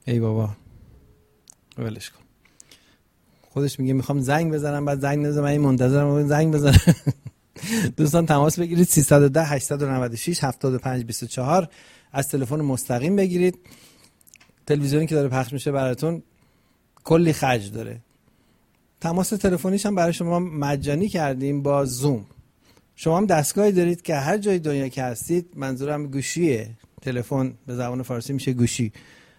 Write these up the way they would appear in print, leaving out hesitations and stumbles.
ای بابا ولش کن. خودش میگه میخوام زنگ بزنم، بعد زنگ نزنم، من این منتظرم زنگ بزنم. دوستان تماس بگیرید 310 896 75 24 از تلفن مستقیم بگیرید. تلویزیونی که داره پخش میشه براتون کلی خرج داره. تماس تلفنیش هم برای شما مجانی کردیم با زوم. شما هم دستگاهی دارید که هر جای دنیا که هستید، منظورم گوشیه، تلفن به زبان فارسی میشه گوشی.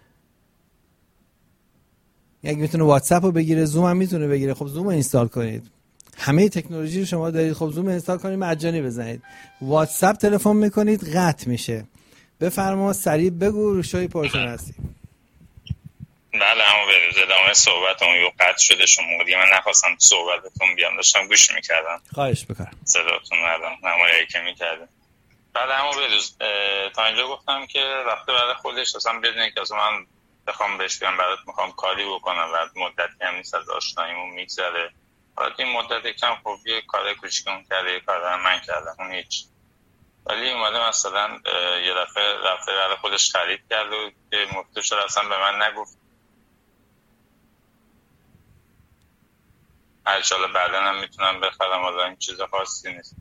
یک میتونه واتساپ رو بگیره، زوم هم میتونه بگیره. خب زوم رو اینستال کنید. همه تکنولوژی رو شما دارید، خب زوم اینستال کنید، مجانی بزنید. واتساپ تلفن میکنید قطع میشه. بفرما سریع بگو، روشای پرشون هستی. بله همون بروز ادامه صحبتون یو قطع شده، شما بودی من نخواستم صحبتتون بیام، داشتم گوش میکردم. خواهش بکنم. صداتون ندارم نمایایی که میکردم. بعد همون بروز تا اینجا گفتم که وقتی برای خودش اصلا بدونه که اصلا من بخوام بهش بگم برات میخوام کاری بکنم و مدتی هم نیست از آشناییمون میگذره. حالا این مدت کم خب یه کار کوچیکم کرده، یه کار من کردم، اون هیچ. ولی اومده مثلا یه دفعه رفته برای خودش خرید کرد و که مفتش رو اصلا به من نگفت. انشالله بعدا هم میتونم بخرم، حالا این چیز خاصی نیست.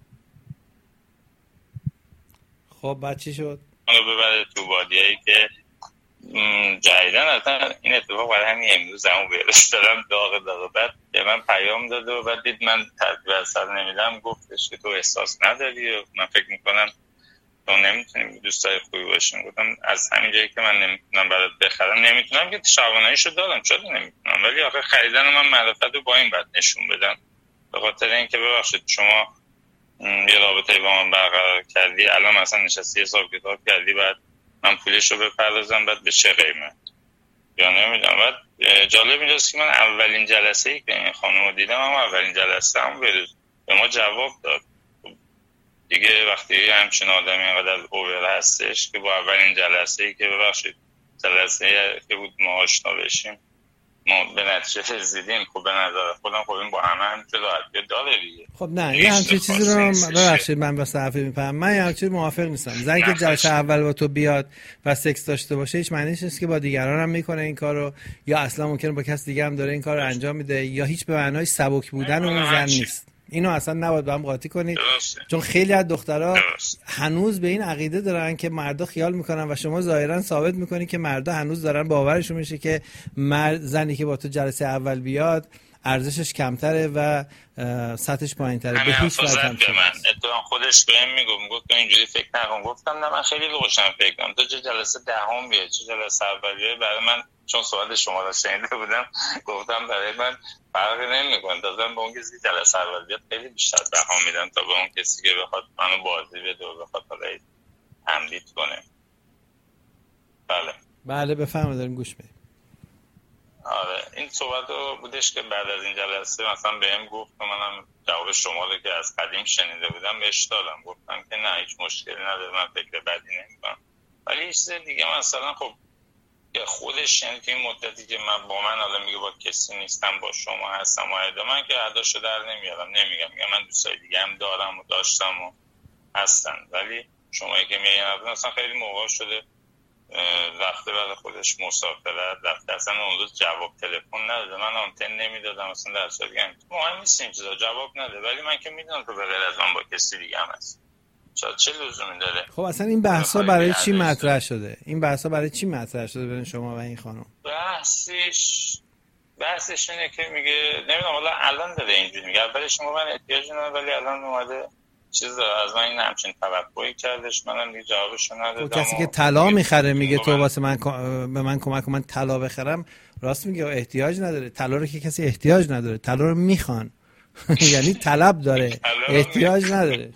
خب بعد چی شد؟ اونو ببره تو بادیایی که جدیدن اصلا این اتفاق برای همین امروز همون برستارم داغ بعد به من پیام داده و بعد دید من ترتیب اثر نمیدم، گفتش که تو احساس نداری و من فکر میکنم تو نمیتونیم دوستای خوبی باشیم. گفتم از همین جایی که من نمیتونم برات بخرم نمیتونم که شعباناییشو دادم، چرا نمیتونم؟ ولی آخه خریدن من معرفت رو با این بعد نشون بدم، به خاطر اینکه ببخشید شما یه رابطه با من برقرار کردی، الان مثلا نشستی حساب کتاب کردی، بعد من پولش رو بپردازم، بعد به چه قیمت یا نمیدونم. بعد جالب اینجاست که من اولین جلسه ای که این خانم رو دیدم، هم اولین جلسه هم به ما جواب داد. دیگه وقتی همچین آدمی اینقدر اوور هستش که با اولین جلسه ای که ببخشید جلسه که بود ما آشنا بشیم ما به نتیجه رسیدیم، خب به نظر خودم خب این با همه هم راحتی داره دیگه. خب نه یه همچین چیزی رو ببخشید من با صحفی میپرم، من یه همچین موافق نیستم. زنی که جلسه اول با تو بیاد و سکس داشته باشه هیچ معنیش نیست که با دیگران هم میکنه این کارو، یا اصلا ممکنه با کس دیگه هم داره این کارو انجام میده، یا هیچ به معنای سبک بودن اون زن نیست. اینو اصلا نباید با هم قاطی کنید، چون خیلی از دخترها هنوز به این عقیده دارن که مردا خیال میکنن و شما ظاهرا ثابت میکنی که مردا هنوز دارن باورشون میشه که زنی که با تو جلسه اول بیاد ارزشش کمتره و سطحش پایینتره. به هیچ وجه هم اتفاقا خودش بهم میگفت اینجوری فکر نکن. گفتم نه من خیلی روشن فکر کنم، تو چه جلسه دهم بیاد چه جلسه اولیه برای من، چون سوال شما رو شنیده بودم گفتم برای من فرقی نمیکنه، دادم به اون کسی که جلسه اول بیاد خیلی بیشتر بها میدم تا به اون کسی که بخواد منو بازی بده و بخواد برای تمدید کنه. بله بفرمایید داریم گوش میدیم. آره این صحبت رو بودش که بعد از این جلسه مثلا بهم گفت و منم جواب شما رو که از قدیم شنیده بودم بهش دادم، گفتم که نه هیچ مشکلی نداره، من فکر بدی نمی‌کنم. ولی یه چیز دیگه مثلا خب که خودش یعنی که این مدتی که من حالا میگه با کسی نیستم با شما هستم و من که عداشو در نمیارم، میگم من دوستای دیگه هم دارم و داشتم و هستن، ولی شمایی که میگن اصلا خیلی موقع شده رفته برای خودش مسافرت رفته، اصلا اون روز جواب تلفن نداده، من آنتن نمیدادم اصلا در صورتی که مهم نیست این چیزا جواب نده، ولی من که میدونم تو به غیر از من با کسی دیگه هم هست، چه لزومی داره؟ خب اصلا این بحثا برای چی مطرح شده؟ این بحثا برای چی مطرح شده بین شما و این خانم؟ بحثش اینه که میگه نمیدونم حالا الان داره اینجوری میگه، اولش من احتیاجی ندارم ولی الان اومده چیز داره از من این همچین توقعی کردش، منم دیگه جوابشو ندادم. کسی که طلا میخره میگه تو واسه من به من کمک کن من طلا بخرم، راست میگه احتیاج نداره. طلا رو که کسی احتیاج نداره، طلا رو میخوان. یعنی طلب داره احتیاج نداره.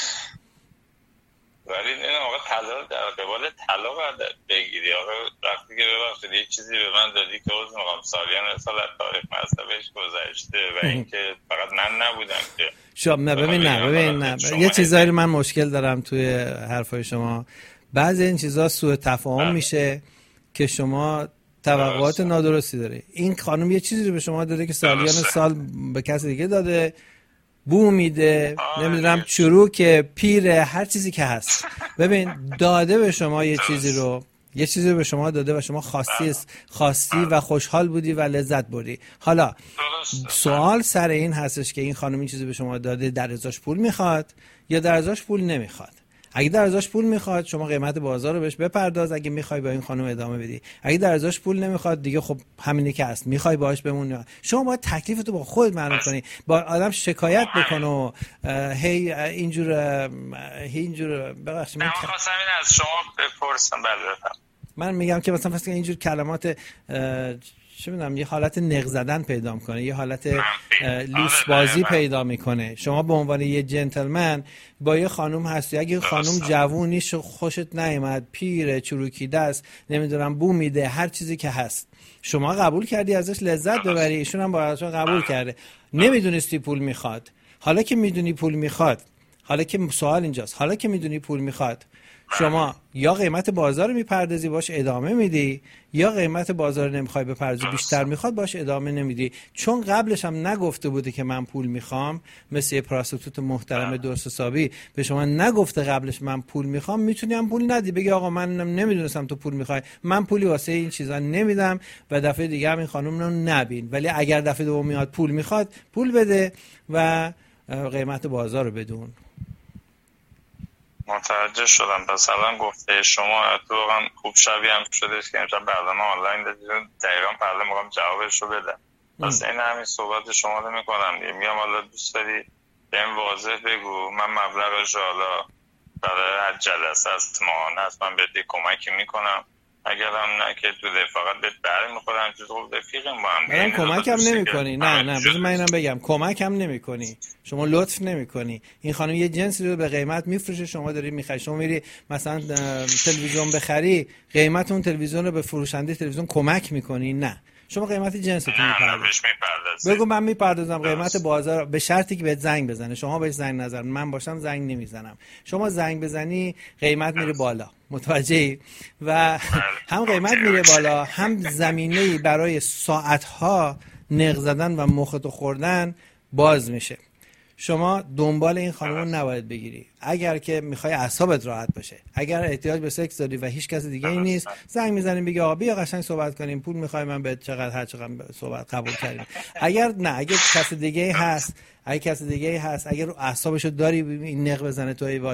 ولی این آقا طلا در قبال طلا باید بگیری. آقا وقتی که ببخشید یه چیزی به من دادی که عوض میخوام سالیان سال از تاریخ مذهبش گذشته و اینکه فقط من نبودم که ببین یه چیزایی من مشکل دارم توی حرفای شما. بعضی این چیزا سوء تفاهم میشه که شما توقعات نادرستی داره. این خانم یه چیزی رو به شما داده که سالیان سال به کسی دیگه داده، بو میده، نمیدونم چروک، پیر، هر چیزی که هست. ببین داده به شما یه چیزی رو، یه چیزی به شما داده و شما خواستی و خوشحال بودی و لذت بردی. حالا سوال سر این هستش که این خانم این چیزی به شما داده، در ازاش پول میخواد یا در ازاش پول نمیخواد؟ اگه در ازاش پول میخواد شما قیمت بازار رو بهش بپرداز، اگه میخوای با این خانم ادامه بدی. اگه در ازاش پول نمیخواد دیگه خب همینی که هست، میخوای باهاش بمونی. شما باید تکلیفتو با خودت معلوم کنی. با آدم شکایت بکنه و هی اینجور ببخشید من خواستم این از شما بپرسم. من میگم که مثلا فرض کن اینجور کلمات چه میدونم یه حالت نق زدن پیدا میکنه، یه حالت لوس بازی پیدا میکنه. شما به عنوان یه جنتلمن با یه خانم هستی، اگه خانم جوونی خوشت نیامد، پیره، چروکیده است، نمیدونم بو میده، هر چیزی که هست، شما قبول کردی ازش لذت ببری، ایشون هم با ازش قبول کرده، نمیدونستی پول میخواد. حالا که میدونی پول میخواد، حالا که سوال اینجاست، حالا که میدونی پول میخواد، شما یا قیمت بازار رو میپردازی باش ادامه میدی، یا قیمت بازار رو نمیخوای بپردازی بیشتر میخواد باش ادامه نمیدی. چون قبلش هم نگفته بوده که من پول میخوام، مثل یه پراستیتوت محترم درست حسابی به شما نگفته قبلش من پول میخوام، میتونی هم پول ندی، بگی آقا من نمیدونستم تو پول میخوای، من پولی واسه این چیزا نمیدم و دفعه دیگه هم این خانم رو نبین. ولی اگر دفعه دوم میاد پول میخواد، پول بده و قیمت بازار رو بدون. متوجه شدم. پس الان گفته شما اتفاقا خوب شبیه هم شدش که امشب برنامه آنلاین دادید، دقیقا فردا میخوام جوابش رو بدم. پس این همین صحبت شما رو میکنم دیگه. میگم حالا دوست داری بهم واضح بگو، من مبلغش حالا برای هر جلسه از ماهانه هست من بهت کمکی میکنم، اگر هم نه که تو فقط بهت برمیخورم چیز خوب رفیقیم با هم. کمک هم نمی کنی. نه بذار من اینم بگم، کمک هم نمی کنی، شما لطف نمی کنی. این خانم یه جنسی رو به قیمت میفروشه، شما داری میخری. شما میری مثلا تلویزیون بخری، قیمت اون تلویزیون رو به فروشنده تلویزیون کمک میکنی؟ نه، شما قیمت جنستون میپردازی. بگو من میپردازم قیمت بازار، به شرطی که بهت زنگ بزنه. شما بهش زنگ نزن، من باشم زنگ نمیزنم. شما زنگ بزنی قیمت میره بالا، متوجهی؟ و هم قیمت میره بالا، هم زمینه‌ای برای ساعتها نق زدن و مختو خوردن باز میشه. شما دنبال این خانم رو نباید بگیری. اگر که میخوای اعصابت راحت باشه، اگر احتیاج به سکس داری و هیچ کس دیگه ای نیست، زنگ میزنیم بگی آقا بیا قشنگ صحبت کنیم، پول میخوای من بهت چقدر هر چقدر صحبت قبول کردیم. اگر نه، اگر کس دیگه ای هست، اگر رو اعصابشو داری این نق بزنه توی